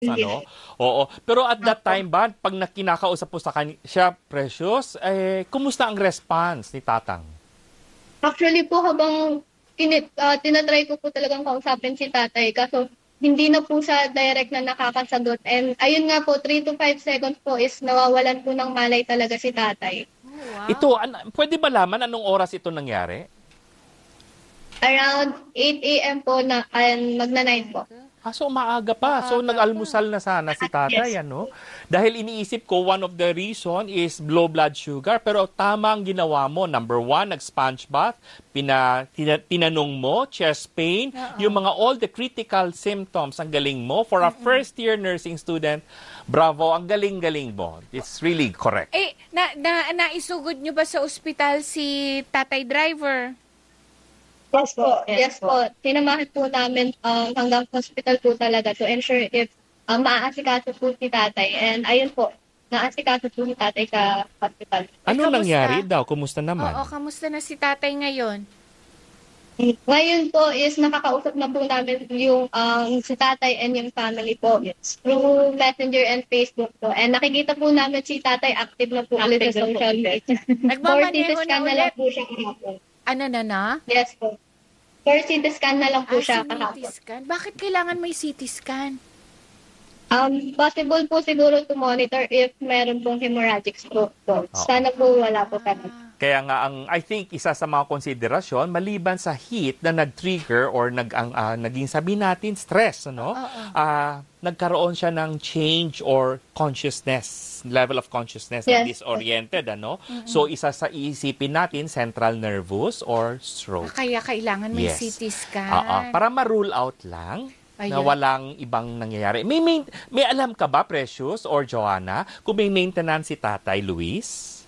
Ano? Oo. Pero at that time ba, pag nakinakausap po sa kanya, siya, Precious, kumusta ang response ni Tatang? Actually po, habang tinatry ko po talagang kausapin si tatay, kaso hindi na po siya direct na nakakasagot. And ayun nga po, 3 to 5 seconds po is nawawalan po ng malay talaga si tatay. Oh, wow. Ito, pwede ba laman anong oras ito nangyari? Around 8 a.m. po na, and magna-9 po. So maaga pa. So nag-almusal na sana si tatay, Yes. ano? Dahil iniisip ko, one of the reason is low blood sugar. Pero tama ang ginawa mo. Number 1, nag-sponge bath. Tinanong mo, chest pain, yung mga all the critical symptoms. Ang galing mo. For a first-year nursing student, bravo, ang galing-galing mo. It's really correct. Naisugod nyo ba sa ospital si tatay driver? Yes po. Yes po. Sinamahan po namin hanggang hospital po talaga to ensure if maaasikaso po si tatay. And ayun po, naasikaso po si tatay sa hospital. Ano kamusta? nangyari daw? Kumusta naman? Oo, kamusta na si tatay ngayon? Ngayon po is nakakausap na po namin yung si tatay and yung family po through Messenger and Facebook po. And nakikita po namin si tatay active na po ulit sa social media. Nagmamaneho For CT na scan na lang ulit. po siya kahapon. Ano na? Yes po. For CT scan na lang po siya CT kahapon. scan. Bakit kailangan may CT scan? Possible po siguro to monitor if meron pong hemorrhagic stroke po. Sana po wala po talaga. Kaya nga, I think, isa sa mga konsiderasyon, maliban sa heat na nag-trigger or naging sabi natin, stress, ano? Nagkaroon siya ng change or consciousness, level of consciousness na Yes. disoriented, ano? So, isa sa iisipin natin, central nervous or stroke. Kaya kailangan may Yes. CT scan. Para ma-rule out lang na Ayun. walang ibang nangyayari. May alam ka ba, Precious or Joanna, kung may maintenance si Tatay Luis?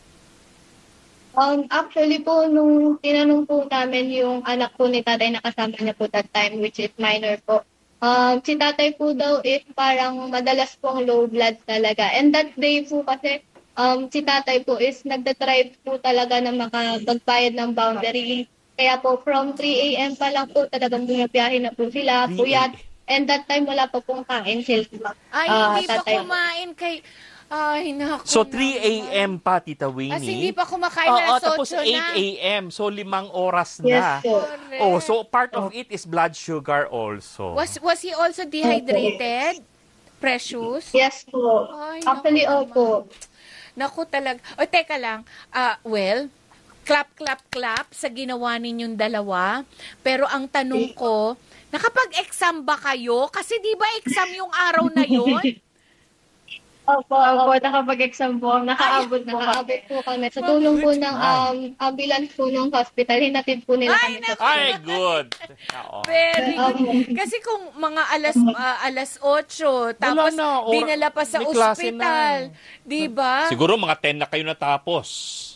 Actually po, nung tinanong po namin yung anak po ni tatay na kasama niya po that time, which is minor po, si tatay po daw is parang madalas pong low blood talaga. And that day po kasi, si tatay po is nagda-drive po talaga na makapagbayad ng boundary. Kaya po, from 3 a.m. pa lang po, talagang bumabiyahe na po sila, 3 puyat. And that time, wala pa pong kain sila. Ay, hindi pa tatay. kumain kay... Ay, naku. So, 3 a.m. pa, Tita Winnie? As hindi pa kumakain na alas 8 tapos 8 na. a.m. So, 5 oras na. Yes po. Oh, so part of it is blood sugar also. Was he also dehydrated? Precious? Yes po. Ay, Actually, naku opo. Naku talaga. O, teka lang. Well, clap sa ginawa ninyong dalawa. Pero ang tanong ko, nakapag-exam ba kayo? Kasi di ba exam yung araw na yon? Opo, nakapag-exam po. Nakaabot po kami. Sa tulong po ng ambulance po ng hospital, hinatid po nila Ay, kami sa Ay, good. Oo. Very good. Kasi kung mga alas 8, tapos na, dinala pa sa may klase ospital. Di ba? Siguro mga 10 na kayo natapos.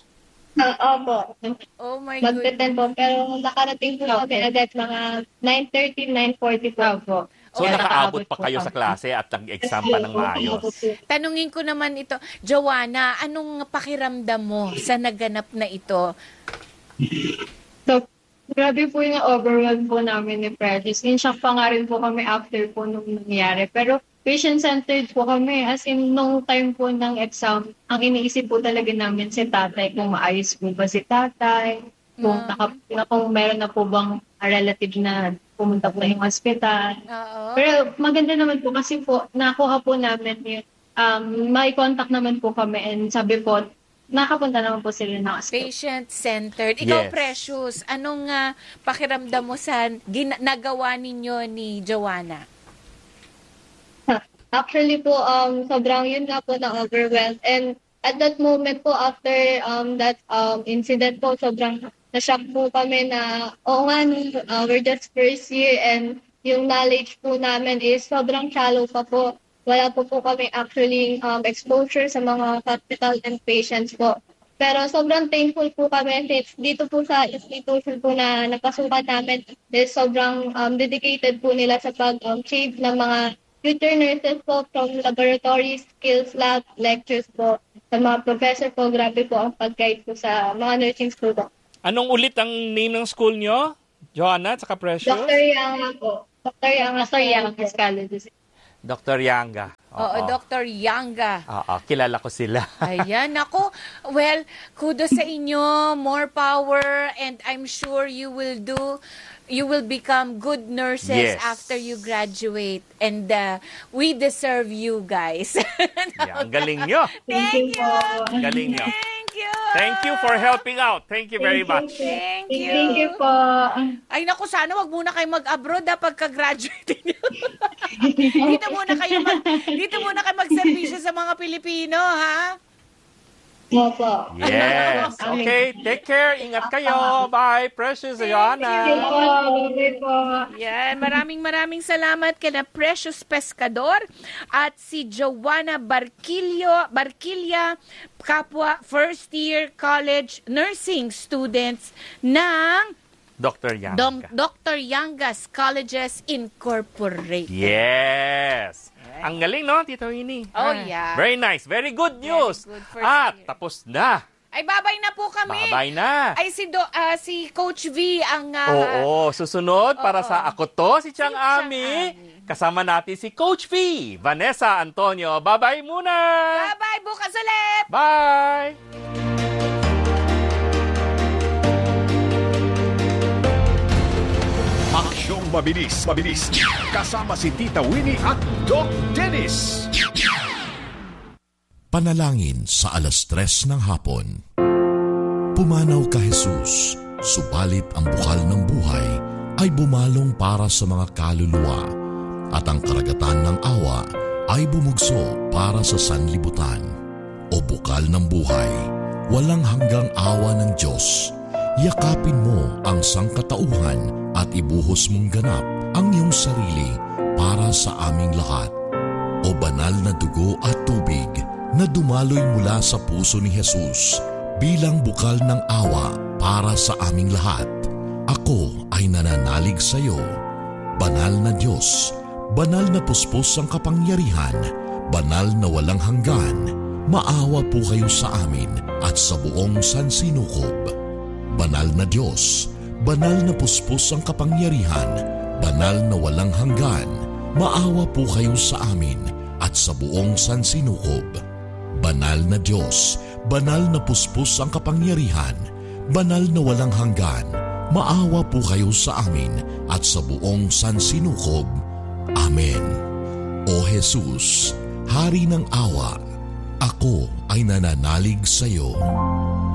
Opo. Oh my Magte-10 goodness. po. Pero nakarating po kami agad mga 9:30, 9:40 po. So, nakaabot pa kayo sa klase at nag-exam pa ng maayos. Tanungin ko naman ito, Joanna, anong pakiramdam mo sa naganap na ito? So, grabe po yung overwhelm po namin ni Precious. In-shock pa nga rin po kami after po nung nangyari. Pero patient-centered po kami. As in, nung time po ng exam, ang iniisip po talaga namin si tatay, kung maayos po ba si tatay, kung meron na po bang relative na pumunta po yung hospital. Oo. Pero maganda naman po kasi po, nakuha po namin yung, may contact naman po kami and sabi po, nakapunta naman po sila ng hospital. Patient-centered. Ikaw, Yes. Precious, anong pakiramdam mo sa nagawa ninyo ni Joanna? Actually po, sobrang yun nga po na-overwhelmed. And at that moment po, after that incident po, sobrang na-shock po kami na, we're just first year and yung knowledge po namin is sobrang shallow pa po. Wala po kami actually exposure sa mga hospital and patients po. Pero sobrang thankful po kami dito po sa institution po na napasukan namin is sobrang dedicated po nila sa pag-shape ng mga future nurses po from laboratory, skills lab, lectures po. Sa mga professor po, grabe po ang pag-guide po sa mga nursing school po. Anong ulit ang name ng school nyo? Joanna at saka Precious? Dr. Yang po. Dr. Yang Psychologist. Dr. Yanga. Oo, Dr. Yanga. Oo, kilala ko sila. Ayan, ako. Well, kudos sa inyo. More power, and I'm sure you will become good nurses Yes. after you graduate. And we deserve you guys. Yeah, ang galing nyo. Thank you. Ang galing nyo. Thank you. Thank you for helping out. Thank you very much. Thank you. Thank you po. Ay, naku, sana wag muna kayo mag-abroad pagka-graduate niyo. dito muna kayo magserbisyo sa mga Pilipino, ha? Opo. Yes. Okay, take care. Ingat kayo. Bye, Precious Joanna. Okay po. Yan, maraming salamat kina Precious Pescador at si Joanna Barquilla, kapwa first year college nursing students ng Dr. Yanga. Dr. Yanga's Colleges Incorporated. Yes. Ang galing, no, Tito Winnie? Oh, yeah. Very nice. Very good news. Very good. At First year. tapos na. Ay, babay na po kami. Babay na. Ay, si Coach V ang... Oo, susunod para oo. sa Ako To, si Chang Chang Ami. Ami. Kasama natin si Coach V, Vanessa Antonio. Bye-bye muna. Bye-bye, bukas ulit. Bye. Aksyong mabilis. Kasama si Tita Winnie at Doc Dennis. Panalangin sa 3:00 ng hapon. Pumanaw ka, Jesus, subalit ang bukal ng buhay ay bumalong para sa mga kaluluwa, at ang karagatan ng awa ay bumugso para sa sanlibutan. O bukal ng buhay, walang hanggang awa ng Diyos, yakapin mo ang sangkatauhan at ibuhos mong ganap ang iyong sarili para sa aming lahat. O banal na dugo at tubig na dumaloy mula sa puso ni Jesus bilang bukal ng awa para sa aming lahat. Ako ay nananalig sa iyo. Banal na Diyos, banal na puspos ang kapangyarihan, banal na walang hanggan, maawa po kayo sa amin at sa buong sansinukob. Banal na Diyos, banal na puspos ang kapangyarihan, banal na walang hanggan, maawa po kayo sa amin at sa buong sansinukob. Banal na Diyos, banal na puspos ang kapangyarihan, banal na walang hanggan, maawa po kayo sa amin at sa buong sansinukob. Amen. O Jesus, Hari ng awa, ako ay nananalig sa iyo.